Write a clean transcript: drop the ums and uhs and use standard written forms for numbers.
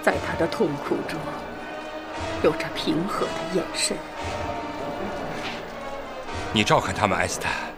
在他的痛苦中，有着平和的眼神。 你照看他们，艾斯坦。